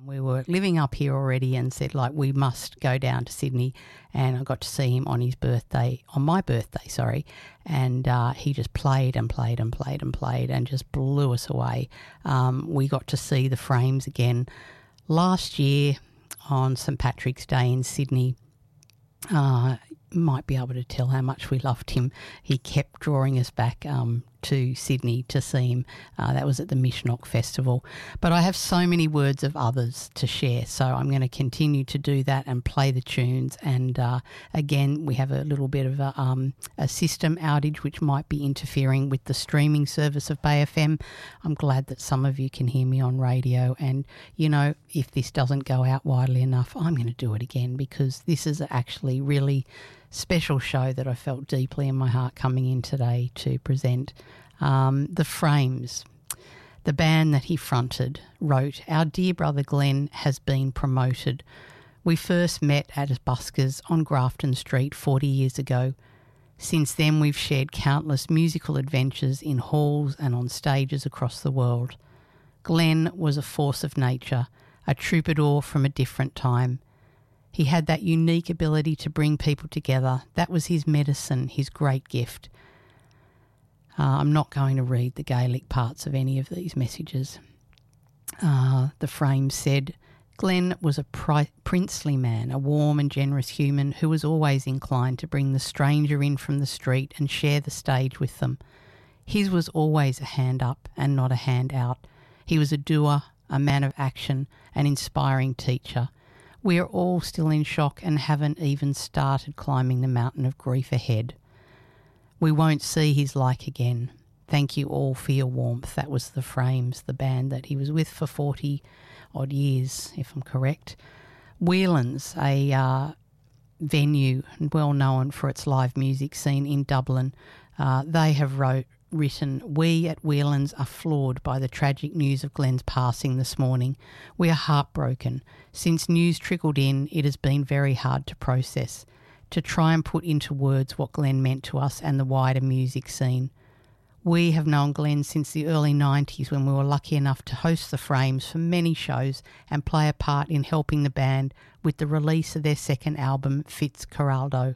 We were living up here already and said, like, we must go down to Sydney, and I got to see him on my birthday, and he just played and played and played and played and just blew us away. We got to see the Frames again last year on St Patrick's Day in Sydney. Might be able to tell how much we loved him. He kept drawing us back to Sydney to see him. That was at the Mishnok Festival. But I have so many words of others to share, so I'm going to continue to do that and play the tunes. And again, we have a little bit of a system outage which might be interfering with the streaming service of Bay FM. I'm glad that some of you can hear me on radio, and you know, if this doesn't go out widely enough, I'm going to do it again, because this is actually really special show that I felt deeply in my heart coming in today to present. The Frames, the band that he fronted, wrote, "Our dear brother Glenn has been promoted. We first met at a buskers on Grafton Street 40 years ago. Since then we've shared countless musical adventures in halls and on stages across the world. Glenn was a force of nature, a troubadour from a different time. He had that unique ability to bring people together. That was his medicine, his great gift." I'm not going to read the Gaelic parts of any of these messages. The Frames said, "Glenn was a princely man, a warm and generous human who was always inclined to bring the stranger in from the street and share the stage with them. His was always a hand up and not a hand out. He was a doer, a man of action, an inspiring teacher. We are all still in shock and haven't even started climbing the mountain of grief ahead. We won't see his like again. Thank you all for your warmth." That was the Frames, the band that he was with for 40-odd years, if I'm correct. Whelan's, a venue well known for its live music scene in Dublin, they have written, "We at Whelan's are floored by the tragic news of Glenn's passing this morning. We are heartbroken. Since news trickled in, it has been very hard to process, to try and put into words what Glenn meant to us and the wider music scene. We have known Glenn since the early 90s, when we were lucky enough to host the Frames for many shows and play a part in helping the band with the release of their second album, Fitzcarraldo.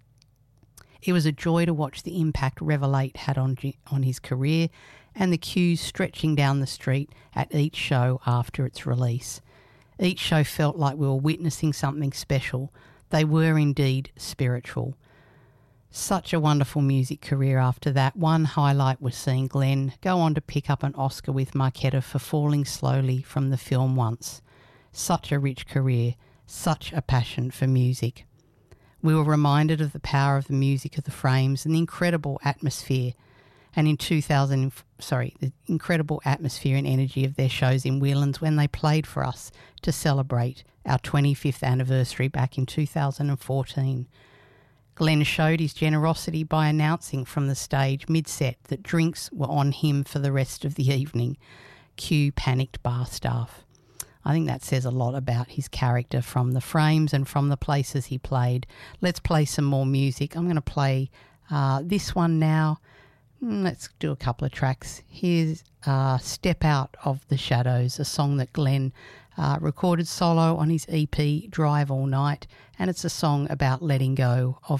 It was a joy to watch the impact Revelate had on his career and the queues stretching down the street at each show after its release. Each show felt like we were witnessing something special. They were indeed spiritual. Such a wonderful music career after that. One highlight was seeing Glenn go on to pick up an Oscar with Marketa for Falling Slowly from the film Once. Such a rich career, such a passion for music. We were reminded of the power of the music of the Frames and the incredible atmosphere, and the incredible atmosphere and energy of their shows in Whelan's when they played for us to celebrate our 25th anniversary back in 2014. Glenn showed his generosity by announcing from the stage mid-set that drinks were on him for the rest of the evening. Cue panicked bar staff. I think that says a lot about his character from the Frames and from the places he played. Let's play some more music. I'm going to play this one now. Let's do a couple of tracks. Here's Step Out of the Shadows, a song that Glenn recorded solo on his EP Drive All Night, and it's a song about letting go of